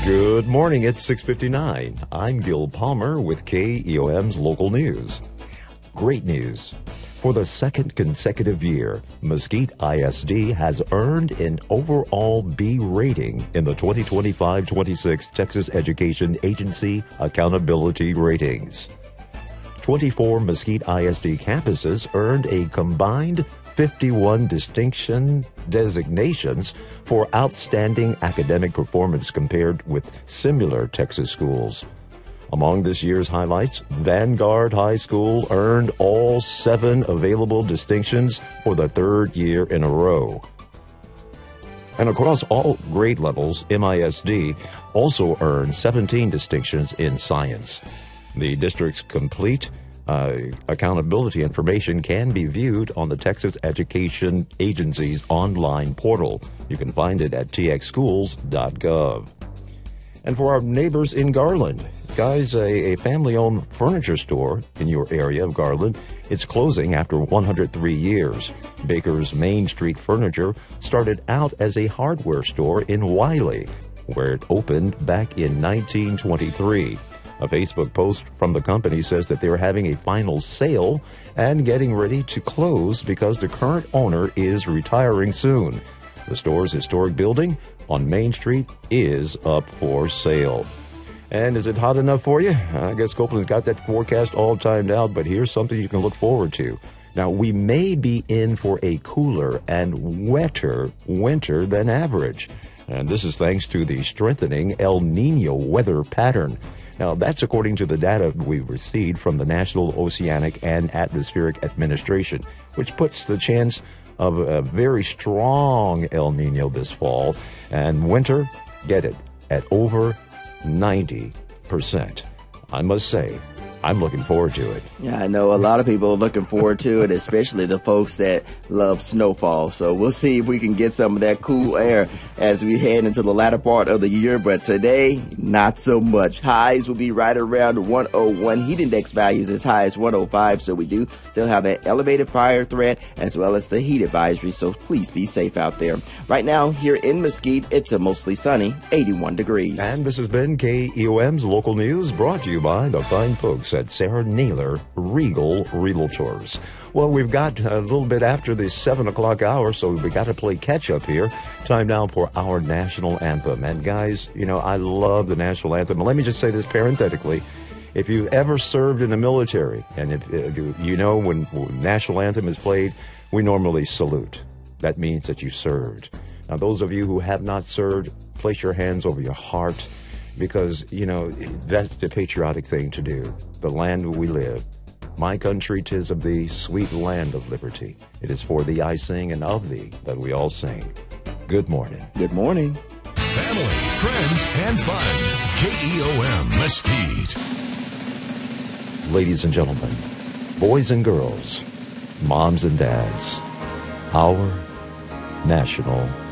Good morning, it's 6:59. I'm Gil Palmer with KEOM's local news. Great news. For the second consecutive year, Mesquite ISD has earned an overall B rating in the 2025-26 Texas Education Agency Accountability Ratings. 24 Mesquite ISD campuses earned a combined 51 distinction designations for outstanding academic performance compared with similar Texas schools. Among this year's highlights, Vanguard High School earned all 7 available distinctions for the third year in a row. And across all grade levels, MISD also earned 17 distinctions in science. The district's complete accountability information can be viewed on the Texas Education Agency's online portal. You can find it at txschools.gov. And for our neighbors in Garland, guys, a family-owned furniture store in your area of Garland, it's closing after 103 years. Baker's Main Street Furniture started out as a hardware store in Wiley, where it opened back in 1923. A Facebook post from the company says that they're having a final sale and getting ready to close because the current owner is retiring soon. The store's historic building on Main Street is up for sale. And is it hot enough for you? I guess Copeland's got that forecast all timed out, but here's something you can look forward to. Now, we may be in for a cooler and wetter winter than average. And this is thanks to the strengthening El Nino weather pattern. Now, that's according to the data we've received from the National Oceanic and Atmospheric Administration, which puts the chance of a very strong El Nino this fall, and winter, get it, at over 90%. I must say, I'm looking forward to it. Yeah, I know a lot of people are looking forward to it, especially the folks that love snowfall. So we'll see if we can get some of that cool air as we head into the latter part of the year. But today, not so much. Highs will be right around 101. Heat index values as high as 105. So we do still have that elevated fire threat as well as the heat advisory. So please be safe out there. Right now, here in Mesquite, it's a mostly sunny 81 degrees. And this has been KEOM's local news, brought to you by the fine folks at Sarah Naylor Regal Realtors. Well, we've got a little bit after the 7 o'clock hour, so we got to play catch up here. Time now for our national anthem. And guys, you know, I love the national anthem. Let me just say this parenthetically. If you've ever served in the military, and if you know when national anthem is played, we normally salute. That means that you served. Now, those of you who have not served, place your hands over your heart, because, you know, that's the patriotic thing to do. The land where we live. My country, 'tis of thee, sweet land of liberty. It is for thee I sing, and of thee that we all sing. Good morning. Good morning. Family, friends, and fun. KEOM Mesquite. Ladies and gentlemen, boys and girls, moms and dads, our national